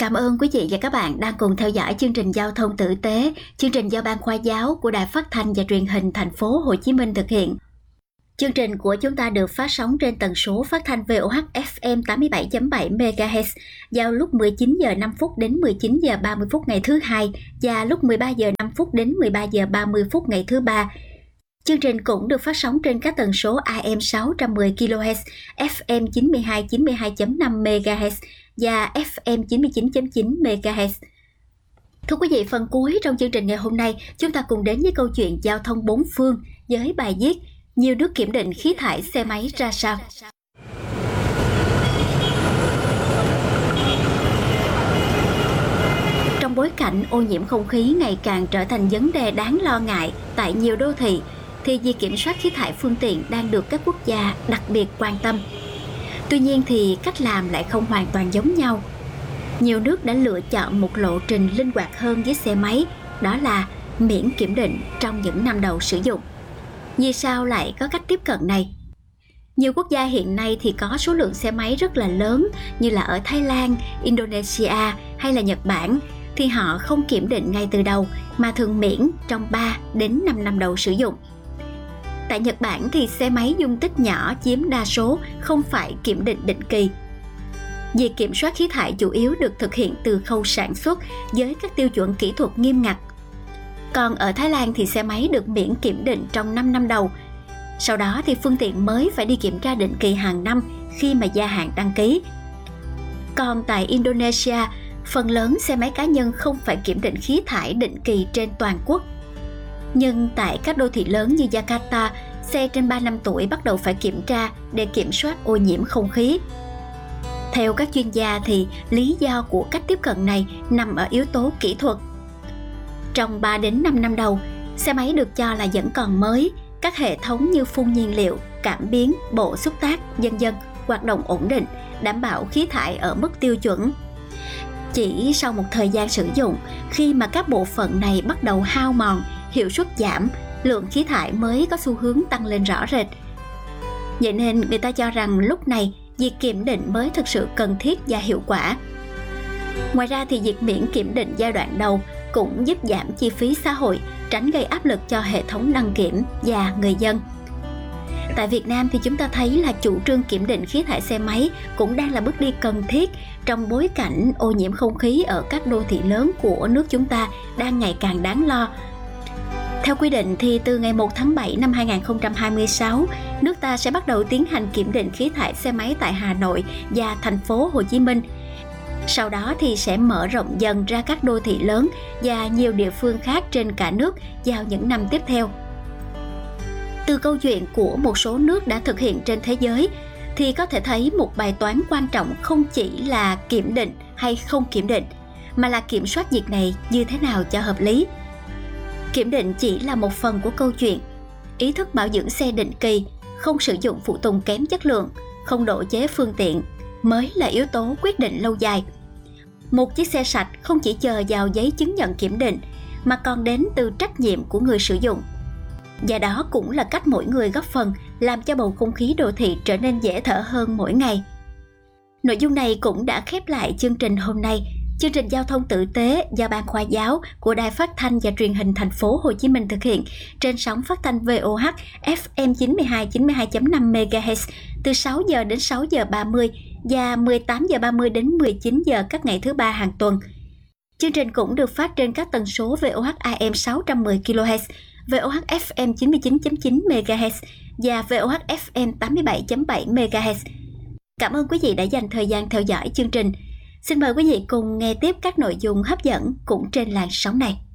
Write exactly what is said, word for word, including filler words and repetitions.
Cảm ơn quý vị và các bạn đang cùng theo dõi chương trình Giao thông tử tế, chương trình do Ban Khoa giáo của Đài Phát thanh và Truyền hình Thành phố Hồ Chí Minh thực hiện. Chương trình của chúng ta được phát sóng trên tần số phát thanh vê o hát ép em tám mươi bảy chấm bảy mê ga héc vào lúc mười chín giờ năm phút đến mười chín giờ ba mươi phút ngày thứ hai và lúc mười ba giờ năm phút đến mười ba giờ ba mươi phút ngày thứ ba. Chương trình cũng được phát sóng trên các tần số a em sáu trăm mười ki lô héc, ép em chín mươi hai chín mươi hai chấm năm mê ga héc và ép em chín mươi chín chấm chín mê ga héc. Thưa quý vị, phần cuối trong chương trình ngày hôm nay, chúng ta cùng đến với câu chuyện giao thông bốn phương với bài viết nhiều nước kiểm định khí thải xe máy ra sao. Trong bối cảnh ô nhiễm không khí ngày càng trở thành vấn đề đáng lo ngại tại nhiều đô thị, thì việc kiểm soát khí thải phương tiện đang được các quốc gia đặc biệt quan tâm. Tuy nhiên thì cách làm lại không hoàn toàn giống nhau. Nhiều nước đã lựa chọn một lộ trình linh hoạt hơn với xe máy, đó là miễn kiểm định trong những năm đầu sử dụng. Vì sao lại có cách tiếp cận này? Nhiều quốc gia hiện nay thì có số lượng xe máy rất là lớn, như là ở Thái Lan, Indonesia hay là Nhật Bản, thì họ không kiểm định ngay từ đầu mà thường miễn trong ba đến năm năm đầu sử dụng. Tại Nhật Bản thì xe máy dung tích nhỏ chiếm đa số, không phải kiểm định định kỳ. Việc kiểm soát khí thải chủ yếu được thực hiện từ khâu sản xuất với các tiêu chuẩn kỹ thuật nghiêm ngặt. Còn ở Thái Lan thì xe máy được miễn kiểm định trong năm năm đầu. Sau đó thì phương tiện mới phải đi kiểm tra định kỳ hàng năm khi mà gia hạn đăng ký. Còn tại Indonesia, phần lớn xe máy cá nhân không phải kiểm định khí thải định kỳ trên toàn quốc. Nhưng tại các đô thị lớn như Jakarta, xe trên ba năm tuổi bắt đầu phải kiểm tra để kiểm soát ô nhiễm không khí. Theo các chuyên gia thì lý do của cách tiếp cận này nằm ở yếu tố kỹ thuật. Trong ba đến năm năm đầu, xe máy được cho là vẫn còn mới, các hệ thống như phun nhiên liệu, cảm biến, bộ xúc tác, vân vân hoạt động ổn định, đảm bảo khí thải ở mức tiêu chuẩn. Chỉ sau một thời gian sử dụng, khi mà các bộ phận này bắt đầu hao mòn, hiệu suất giảm, lượng khí thải mới có xu hướng tăng lên rõ rệt. Vậy nên người ta cho rằng lúc này việc kiểm định mới thực sự cần thiết và hiệu quả. Ngoài ra thì việc miễn kiểm định giai đoạn đầu cũng giúp giảm chi phí xã hội, tránh gây áp lực cho hệ thống đăng kiểm và người dân. Tại Việt Nam thì chúng ta thấy là chủ trương kiểm định khí thải xe máy cũng đang là bước đi cần thiết trong bối cảnh ô nhiễm không khí ở các đô thị lớn của nước chúng ta đang ngày càng đáng lo. Theo quy định thì từ ngày một tháng bảy năm hai nghìn không trăm hai mươi sáu, nước ta sẽ bắt đầu tiến hành kiểm định khí thải xe máy tại Hà Nội và thành phố Hồ Chí Minh. Sau đó thì sẽ mở rộng dần ra các đô thị lớn và nhiều địa phương khác trên cả nước vào những năm tiếp theo. Từ câu chuyện của một số nước đã thực hiện trên thế giới thì có thể thấy một bài toán quan trọng không chỉ là kiểm định hay không kiểm định, mà là kiểm soát việc này như thế nào cho hợp lý. Kiểm định chỉ là một phần của câu chuyện. Ý thức bảo dưỡng xe định kỳ, không sử dụng phụ tùng kém chất lượng, không độ chế phương tiện mới là yếu tố quyết định lâu dài. Một chiếc xe sạch không chỉ chờ vào giấy chứng nhận kiểm định mà còn đến từ trách nhiệm của người sử dụng. Và đó cũng là cách mỗi người góp phần làm cho bầu không khí đô thị trở nên dễ thở hơn mỗi ngày. Nội dung này cũng đã khép lại chương trình hôm nay. Chương trình Giao thông tử tế do Ban Khoa giáo của Đài Phát thanh và Truyền hình Thành phố Hồ Chí Minh thực hiện trên sóng phát thanh vê o hát ép em chín mươi hai chín mươi hai chấm năm mê ga héc từ sáu giờ đến sáu giờ ba mươi và mười tám giờ ba mươi đến mười chín giờ các ngày thứ ba hàng tuần. Chương trình cũng được phát trên các tần số vê o hát a em sáu trăm mười ki lô héc, vê o hát ép em chín mươi chín chấm chín mê ga héc và vê o hát ép em tám mươi bảy chấm bảy mê ga héc. Cảm ơn quý vị đã dành thời gian theo dõi chương trình. Xin mời quý vị cùng nghe tiếp các nội dung hấp dẫn cũng trên làn sóng này.